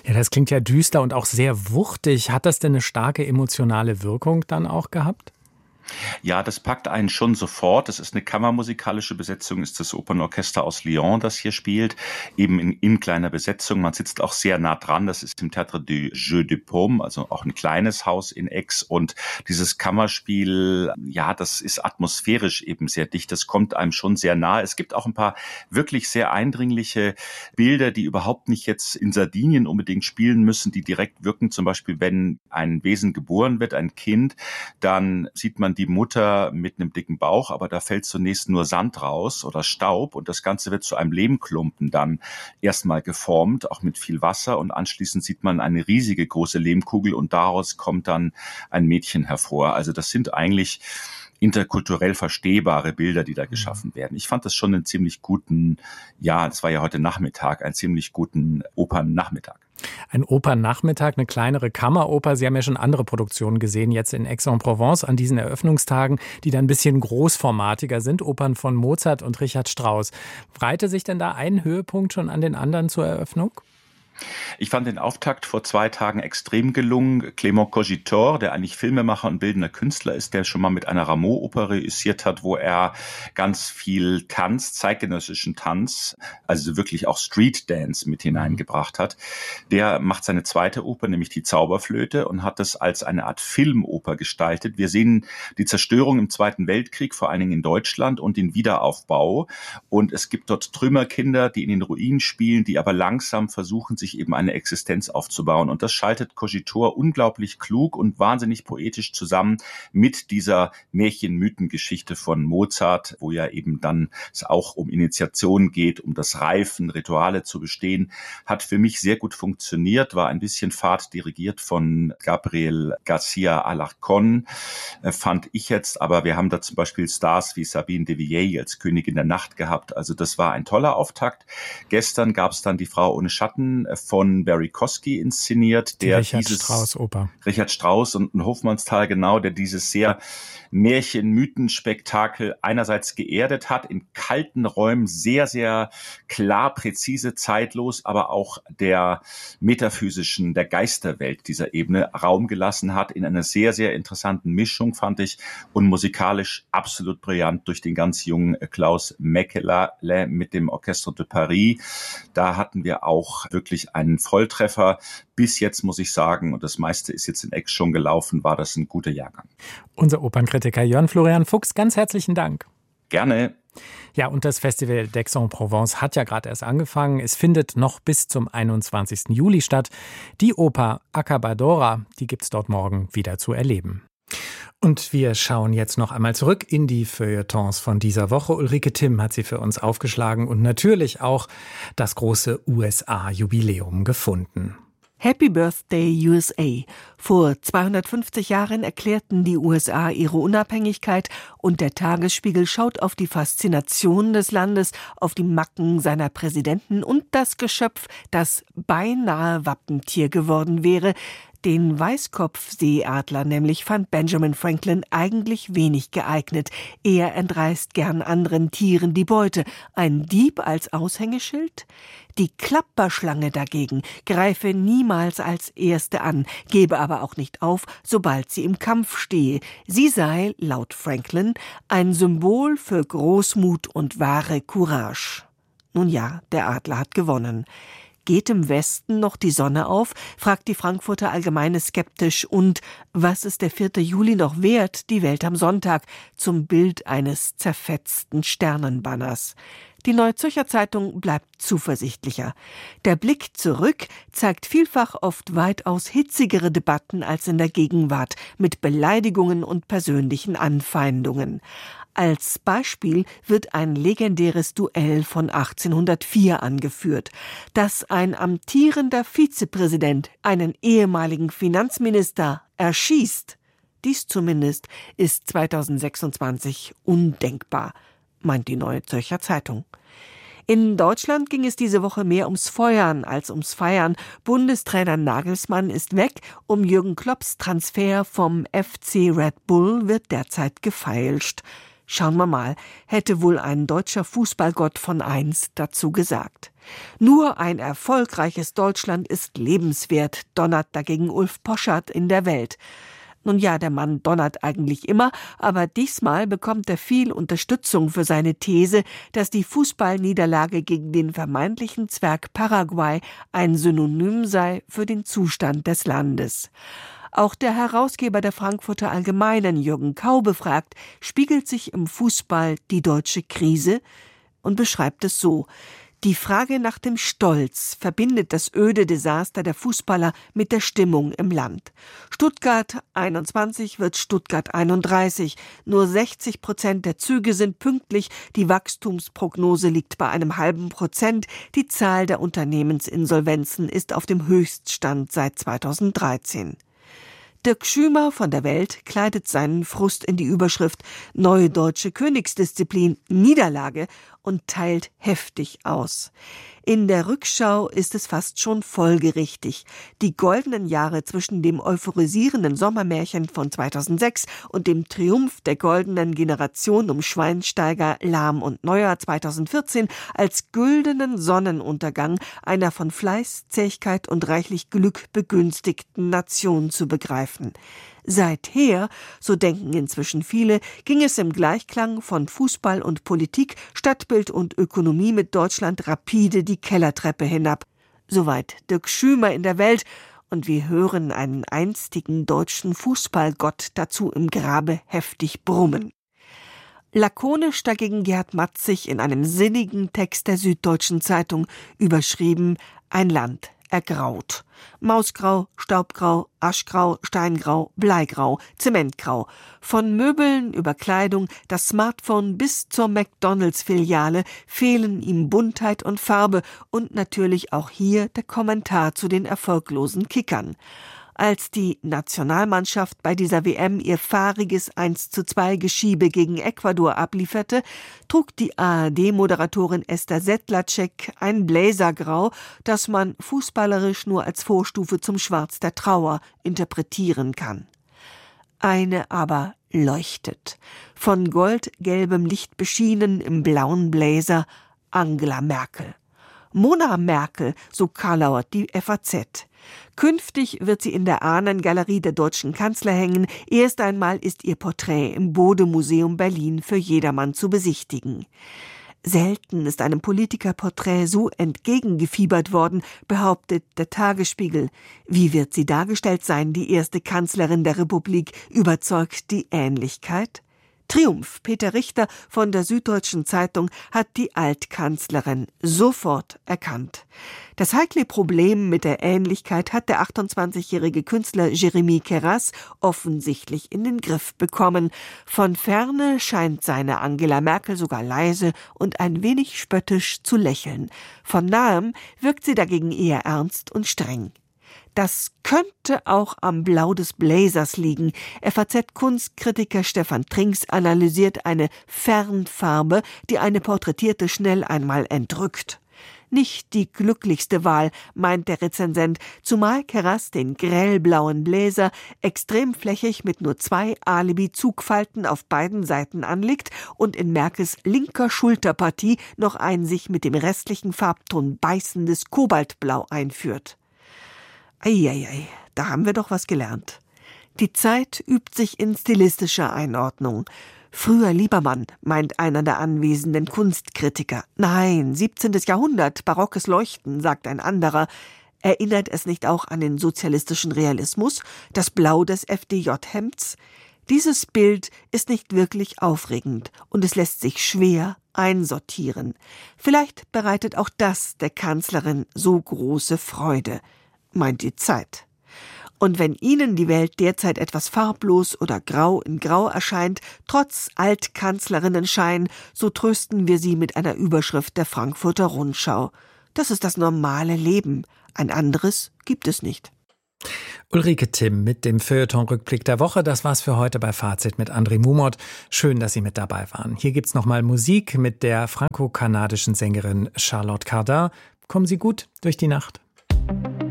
Ja, das klingt ja düster und auch sehr wuchtig. Hat das denn eine starke emotionale Wirkung dann auch gehabt? Ja, das packt einen schon sofort. Das ist eine kammermusikalische Besetzung, ist das Opernorchester aus Lyon, das hier spielt, eben in kleiner Besetzung. Man sitzt auch sehr nah dran. Das ist im Théâtre du Jeu de Paume, also auch ein kleines Haus in Aix. Und dieses Kammerspiel, ja, das ist atmosphärisch eben sehr dicht. Das kommt einem schon sehr nahe. Es gibt auch ein paar wirklich sehr eindringliche Bilder, die überhaupt nicht jetzt in Sardinien unbedingt spielen müssen, die direkt wirken. Zum Beispiel, wenn ein Wesen geboren wird, ein Kind, dann sieht man die Mutter mit einem dicken Bauch, aber da fällt zunächst nur Sand raus oder Staub und das Ganze wird zu einem Lehmklumpen dann erstmal geformt, auch mit viel Wasser, und anschließend sieht man eine riesige große Lehmkugel und daraus kommt dann ein Mädchen hervor. Also das sind eigentlich interkulturell verstehbare Bilder, die da geschaffen werden. Ich fand das schon einen ziemlich guten, ja, das war ja heute Nachmittag, einen ziemlich guten Opernnachmittag. Ein Opernnachmittag, eine kleinere Kammeroper. Sie haben ja schon andere Produktionen gesehen, jetzt in Aix-en-Provence an diesen Eröffnungstagen, die dann ein bisschen großformatiger sind. Opern von Mozart und Richard Strauss. Reihte sich denn da ein Höhepunkt schon an den anderen zur Eröffnung? Ich fand den Auftakt vor 2 Tagen extrem gelungen. Clément Cogitor, der eigentlich Filmemacher und bildender Künstler ist, der schon mal mit einer Rameau-Oper reüssiert hat, wo er ganz viel Tanz, zeitgenössischen Tanz, also wirklich auch Street Dance mit hineingebracht hat. Der macht seine zweite Oper, nämlich die Zauberflöte, und hat das als eine Art Filmoper gestaltet. Wir sehen die Zerstörung im Zweiten Weltkrieg, vor allen Dingen in Deutschland, und den Wiederaufbau. Und es gibt dort Trümmerkinder, die in den Ruinen spielen, die aber langsam versuchen, sich eben eine Existenz aufzubauen. Und das schaltet Cogitor unglaublich klug und wahnsinnig poetisch zusammen mit dieser Märchen-Mythen-Geschichte von Mozart, wo ja eben dann es auch um Initiation geht, um das Reifen, Rituale zu bestehen. Hat für mich sehr gut funktioniert, war ein bisschen fad dirigiert von Gabriel García Alarcón, fand ich jetzt. Aber wir haben da zum Beispiel Stars wie Sabine de Villiers als Königin der Nacht gehabt. Also das war ein toller Auftakt. Gestern gab es dann Die Frau ohne Schatten von Barry Kosky inszeniert, der Richard Strauss-Oper. Richard Strauss und Hofmannsthal, genau, der dieses sehr Märchen-Mythen-Spektakel einerseits geerdet hat, in kalten Räumen sehr, sehr klar, präzise, zeitlos, aber auch der metaphysischen, der Geisterwelt dieser Ebene Raum gelassen hat, in einer sehr, sehr interessanten Mischung, fand ich, und musikalisch absolut brillant durch den ganz jungen Klaus Mekele mit dem Orchestre de Paris. Da hatten wir auch wirklich einen Volltreffer. Bis jetzt muss ich sagen, und das meiste ist jetzt in Aix schon gelaufen, war das ein guter Jahrgang. Unser Opernkritiker Jörn Florian Fuchs, ganz herzlichen Dank. Gerne. Ja, und das Festival d'Aix-en-Provence hat ja gerade erst angefangen. Es findet noch bis zum 21. Juli statt. Die Oper Accabadora, die gibt's dort morgen wieder zu erleben. Und wir schauen jetzt noch einmal zurück in die Feuilletons von dieser Woche. Ulrike Timm hat sie für uns aufgeschlagen und natürlich auch das große USA-Jubiläum gefunden. Happy Birthday USA. Vor 250 Jahren erklärten die USA ihre Unabhängigkeit und der Tagesspiegel schaut auf die Faszination des Landes, auf die Macken seiner Präsidenten und das Geschöpf, das beinahe Wappentier geworden wäre. Den Weißkopfseeadler nämlich fand Benjamin Franklin eigentlich wenig geeignet. Er entreißt gern anderen Tieren die Beute. Ein Dieb als Aushängeschild? Die Klapperschlange dagegen greife niemals als erste an, gebe aber auch nicht auf, sobald sie im Kampf stehe. Sie sei, laut Franklin, ein Symbol für Großmut und wahre Courage. Nun ja, der Adler hat gewonnen. Geht im Westen noch die Sonne auf, fragt die Frankfurter Allgemeine skeptisch. Und was ist der 4. Juli noch wert, die Welt am Sonntag, zum Bild eines zerfetzten Sternenbanners? Die Neue Zürcher Zeitung bleibt zuversichtlicher. Der Blick zurück zeigt vielfach oft weitaus hitzigere Debatten als in der Gegenwart, mit Beleidigungen und persönlichen Anfeindungen. Als Beispiel wird ein legendäres Duell von 1804 angeführt, dass ein amtierender Vizepräsident einen ehemaligen Finanzminister erschießt. Dies zumindest ist 2026 undenkbar, meint die Neue Zürcher Zeitung. In Deutschland ging es diese Woche mehr ums Feuern als ums Feiern. Bundestrainer Nagelsmann ist weg. Um Jürgen Klopps Transfer vom FC Red Bull wird derzeit gefeilscht. Schauen wir mal, hätte wohl ein deutscher Fußballgott von einst dazu gesagt. Nur ein erfolgreiches Deutschland ist lebenswert, donnert dagegen Ulf Poschardt in der Welt. Nun ja, der Mann donnert eigentlich immer, aber diesmal bekommt er viel Unterstützung für seine These, dass die Fußballniederlage gegen den vermeintlichen Zwerg Paraguay ein Synonym sei für den Zustand des Landes. Auch der Herausgeber der Frankfurter Allgemeinen, Jürgen Kaube, fragt, spiegelt sich im Fußball die deutsche Krise? Und beschreibt es so: Die Frage nach dem Stolz verbindet das öde Desaster der Fußballer mit der Stimmung im Land. Stuttgart 21 wird Stuttgart 31. Nur 60% der Züge sind pünktlich. Die Wachstumsprognose liegt bei einem halben Prozent. Die Zahl der Unternehmensinsolvenzen ist auf dem Höchststand seit 2013. Dirk Schümer von der Welt kleidet seinen Frust in die Überschrift Neue deutsche Königsdisziplin Niederlage und teilt heftig aus. In der Rückschau ist es fast schon folgerichtig. Die goldenen Jahre zwischen dem euphorisierenden Sommermärchen von 2006 und dem Triumph der goldenen Generation um Schweinsteiger, Lahm und Neuer 2014 als güldenen Sonnenuntergang einer von Fleiß, Zähigkeit und reichlich Glück begünstigten Nation zu begreifen. Seither, so denken inzwischen viele, ging es im Gleichklang von Fußball und Politik, Stadtbild und Ökonomie mit Deutschland rapide die Kellertreppe hinab. Soweit Dirk Schümer in der Welt, und wir hören einen einstigen deutschen Fußballgott dazu im Grabe heftig brummen. Lakonisch dagegen Gerhard Matzig in einem sinnigen Text der Süddeutschen Zeitung überschrieben: Ein Land ergraut. Mausgrau, Staubgrau, Aschgrau, Steingrau, Bleigrau, Zementgrau. Von Möbeln über Kleidung, das Smartphone bis zur McDonalds-Filiale fehlen ihm Buntheit und Farbe und natürlich auch hier der Kommentar zu den erfolglosen Kickern. Als die Nationalmannschaft bei dieser WM ihr fahriges 1:2 Geschiebe gegen Ecuador ablieferte, trug die ARD-Moderatorin Esther Sedlacek ein Blazergrau, das man fußballerisch nur als Vorstufe zum Schwarz der Trauer interpretieren kann. Eine aber leuchtet, von goldgelbem Licht beschienen im blauen Blazer: Angela Merkel. Mona Merkel, so karlauert die FAZ. Künftig wird sie in der Ahnengalerie der deutschen Kanzler hängen. Erst einmal ist ihr Porträt im Bode-Museum Berlin für jedermann zu besichtigen. Selten ist einem Politikerporträt so entgegengefiebert worden, behauptet der Tagesspiegel. Wie wird sie dargestellt sein, die erste Kanzlerin der Republik? Überzeugt die Ähnlichkeit? Triumph. Peter Richter von der Süddeutschen Zeitung hat die Altkanzlerin sofort erkannt. Das heikle Problem mit der Ähnlichkeit hat der 28-jährige Künstler Jeremy Keras offensichtlich in den Griff bekommen. Von Ferne scheint seine Angela Merkel sogar leise und ein wenig spöttisch zu lächeln. Von Nahem wirkt sie dagegen eher ernst und streng. Das könnte auch am Blau des Blazers liegen. FAZ-Kunstkritiker Stefan Trinks analysiert eine Fernfarbe, die eine Porträtierte schnell einmal entrückt. Nicht die glücklichste Wahl, meint der Rezensent, zumal Keras den grellblauen Blazer extrem flächig mit nur 2 Alibi-Zugfalten auf beiden Seiten anlegt und in Merkels linker Schulterpartie noch ein sich mit dem restlichen Farbton beißendes Kobaltblau einführt. Eieiei, da haben wir doch was gelernt. Die Zeit übt sich in stilistischer Einordnung. Früher Liebermann, meint einer der anwesenden Kunstkritiker. Nein, 17. Jahrhundert, barockes Leuchten, sagt ein anderer. Erinnert es nicht auch an den sozialistischen Realismus, das Blau des FDJ-Hemds? Dieses Bild ist nicht wirklich aufregend und es lässt sich schwer einsortieren. Vielleicht bereitet auch das der Kanzlerin so große Freude, meint die Zeit. Und wenn Ihnen die Welt derzeit etwas farblos oder grau in grau erscheint, trotz Altkanzlerinnenschein, so trösten wir Sie mit einer Überschrift der Frankfurter Rundschau. Das ist das normale Leben. Ein anderes gibt es nicht. Ulrike Timm mit dem Feuilleton-Rückblick der Woche. Das war's für heute bei Fazit mit André Mumot. Schön, dass Sie mit dabei waren. Hier gibt's nochmal Musik mit der franco-kanadischen Sängerin Charlotte Cardin. Kommen Sie gut durch die Nacht.